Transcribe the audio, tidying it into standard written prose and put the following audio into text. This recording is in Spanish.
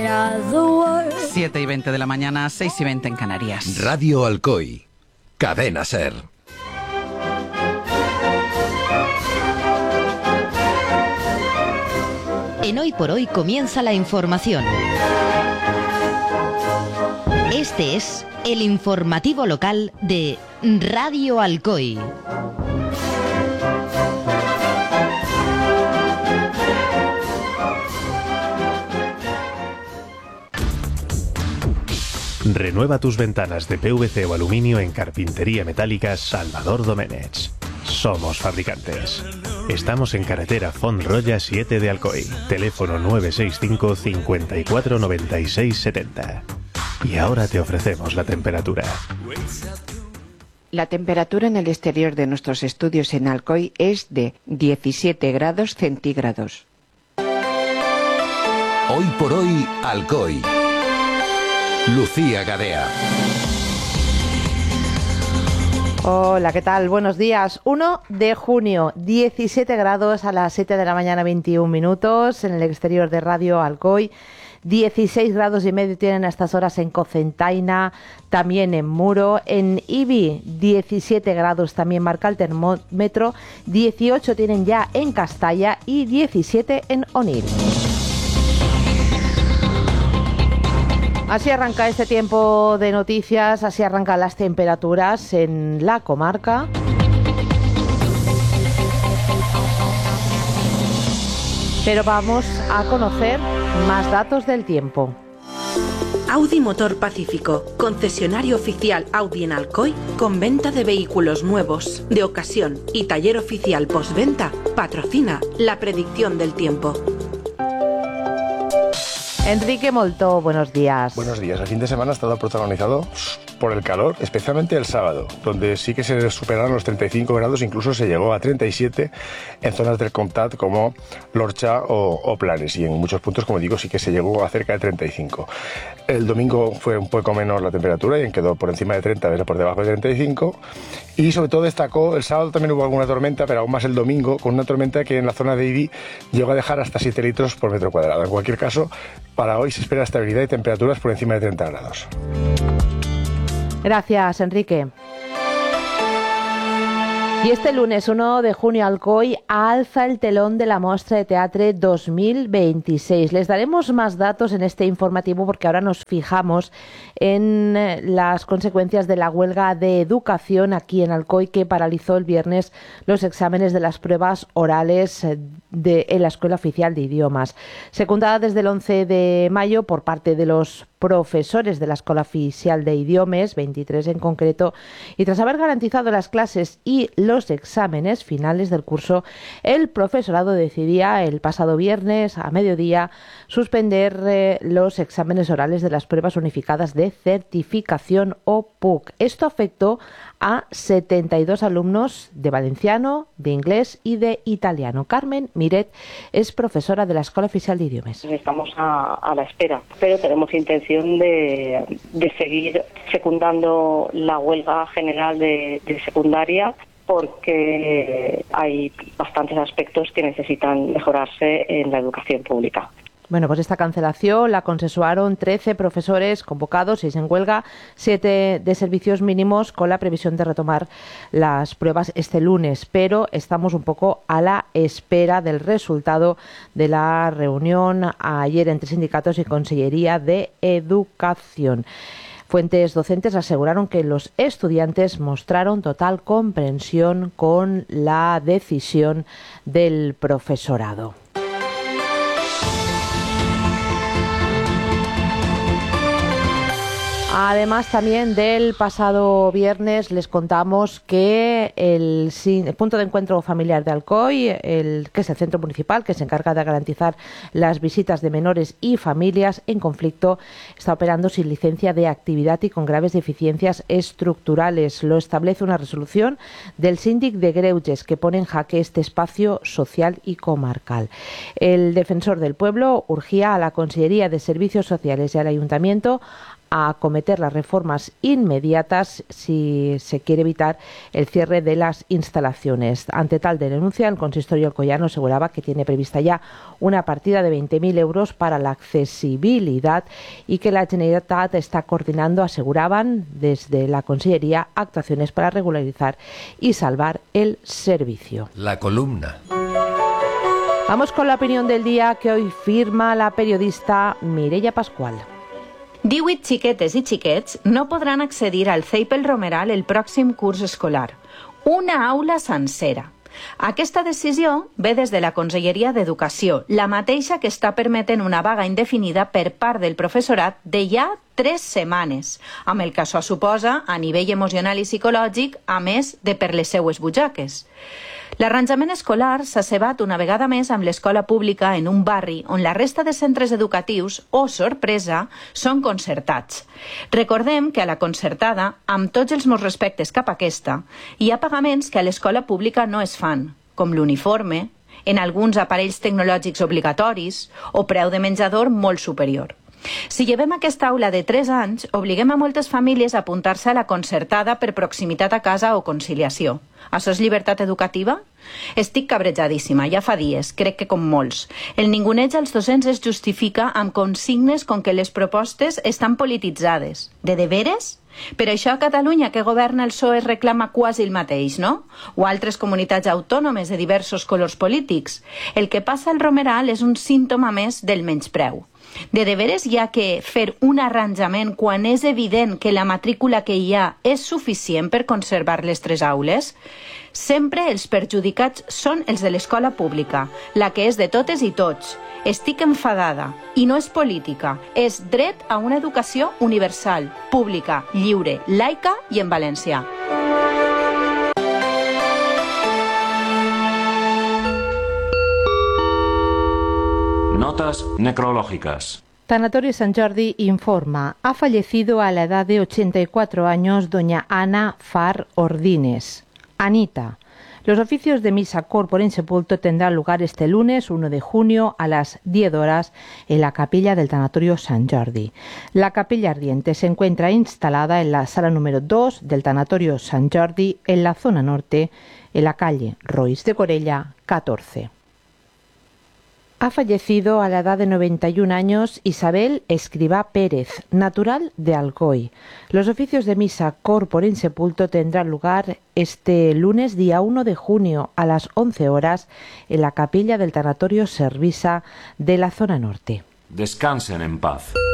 7:20 de la mañana, 6:20 en Canarias. Radio Alcoy, Cadena SER. En Hoy por Hoy comienza la información. Este es el informativo local de Radio Alcoy. Renueva tus ventanas de PVC o aluminio en Carpintería Metálica Salvador Domenech. Somos fabricantes. Estamos en carretera Font-Roya 7 de Alcoy. Teléfono 965 54 96 70. Y ahora te ofrecemos la temperatura. La temperatura en el exterior de nuestros estudios en Alcoy es de 17 grados centígrados. Hoy por hoy, Alcoy. Lucía Gadea. Hola, ¿qué tal? Buenos días. 1 de junio, 17 grados a las 7 de la mañana, 21 minutos en el exterior de Radio Alcoy. 16 grados y medio tienen a estas horas en Cocentaina, también en Muro. En Ibi, 17 grados también marca el termómetro. 18 tienen ya en Castalla y 17 en Onil. Así arranca este tiempo de noticias, así arrancan las temperaturas en la comarca. Pero vamos a conocer más datos del tiempo. Audi Motor Pacífico, concesionario oficial Audi en Alcoy, con venta de vehículos nuevos, de ocasión y taller oficial postventa, patrocina la predicción del tiempo. Enrique Molto, buenos días. Buenos días. El fin de semana ha estado protagonizado por el calor, especialmente el sábado, donde sí que se superaron los 35 grados, incluso se llegó a 37 en zonas del Comtat como Lorcha o Planes, y en muchos puntos, como digo, sí que se llegó a cerca de 35. El domingo fue un poco menos la temperatura y quedó por encima de 30, pero por debajo de 35, y sobre todo destacó el sábado. También hubo alguna tormenta, pero aún más el domingo, con una tormenta que en la zona de Ibi llegó a dejar hasta 7 litros por metro cuadrado. En cualquier caso, para hoy se espera estabilidad y temperaturas por encima de 30 grados. Gracias, Enrique. Y este lunes 1 de junio Alcoy alza el telón de la Mostra de Teatre 2026. Les daremos más datos en este informativo porque ahora nos fijamos en las consecuencias de la huelga de educación aquí en Alcoy, que paralizó el viernes los exámenes de las pruebas orales en la Escuela Oficial de Idiomas. Secundada desde el 11 de mayo por parte de los profesores de la Escuela Oficial de Idiomas, 23 en concreto, y tras haber garantizado las clases y los exámenes finales del curso, el profesorado decidía el pasado viernes a mediodía suspender los exámenes orales de las pruebas unificadas de certificación o PUC. Esto afectó a 72 alumnos de valenciano, de inglés y de italiano. Carmen Miret es profesora de la Escuela Oficial de Idiomas. Estamos a la espera, pero tenemos intención de seguir secundando la huelga general de secundaria, porque hay bastantes aspectos que necesitan mejorarse en la educación pública. Bueno, pues esta cancelación la consensuaron 13 profesores convocados, 6 en huelga, 7 de servicios mínimos, con la previsión de retomar las pruebas este lunes. Pero estamos un poco a la espera del resultado de la reunión ayer entre sindicatos y Consellería de Educación. Fuentes docentes aseguraron que los estudiantes mostraron total comprensión con la decisión del profesorado. Además, también del pasado viernes les contamos que el punto de encuentro familiar de Alcoy, que es el centro municipal que se encarga de garantizar las visitas de menores y familias en conflicto, está operando sin licencia de actividad y con graves deficiencias estructurales. Lo establece una resolución del síndic de Greuges, que pone en jaque este espacio social y comarcal. El defensor del pueblo urgía a la Consellería de Servicios Sociales y al Ayuntamiento a acometer las reformas inmediatas si se quiere evitar el cierre de las instalaciones. Ante tal denuncia, el consistorio alcoyano aseguraba que tiene prevista ya una partida de 20.000 euros para la accesibilidad y que la Generalitat está coordinando, aseguraban desde la Consellería, actuaciones para regularizar y salvar el servicio. La columna. Vamos con la opinión del día que hoy firma la periodista Mireia Pascual. 18 xiquetes i xiquets no podran accedir al CEIP El Romeral el pròxim curs escolar. Una aula sencera. Aquesta decisió ve des de la Conselleria d'Educació, la mateixa que està permetent una vaga indefinida per part del professorat de ja 3 setmanes, amb el que això suposa a nivell emocional i psicològic, a més de per les seues butxaques. L'arranjament escolar s'ha cebat una vegada més amb l'escola pública en un barri on la resta de centres educatius, oh sorpresa, són concertats. Recordem que a la concertada, amb tots els meus respectes cap a aquesta, hi ha pagaments que a l'escola pública no es fan, com l'uniforme, en alguns aparells tecnològics obligatoris o preu de menjador molt superior. Si llevem aquesta aula de 3 anys, obliguem a moltes famílies a apuntar-se a la concertada per proximitat a casa o conciliació. Això és llibertat educativa? Estic cabrejadíssima, ja fa dies, crec que com molts. El ninguneig als docents es justifica amb consignes com que les propostes estan polititzades. De veres? Per això a Catalunya, que governa el PSOE, reclama quasi el mateix, no? O altres comunitats autònomes de diversos colors polítics. El que passa al Romeral és un símptoma més del menyspreu. De veres hi ha que fer un arranjament quan és evident que la matrícula que hi ha és suficient per conservar les 3 aules? Sempre els perjudicats són els de l'escola pública, la que és de totes i tots. Estic enfadada, i no és política, és dret a una educació universal, pública, lliure, laica i en valencià. Notas necrológicas. Tanatorio Sant Jordi informa, ha fallecido a la edad de 84 años doña Ana Far Ordines. Anita. Los oficios de misa corpore in sepulto tendrán lugar este lunes 1 de junio a las 10 horas en la capilla del Tanatorio Sant Jordi. La capilla ardiente se encuentra instalada en la sala número 2 del Tanatorio Sant Jordi en la zona norte, en la calle Roís de Corella 14. Ha fallecido a la edad de 91 años Isabel Escribá Pérez, natural de Alcoy. Los oficios de misa corpore in sepulto tendrán lugar este lunes día 1 de junio a las 11 horas en la capilla del Tanatorio Servisa de la zona norte. Descansen en paz.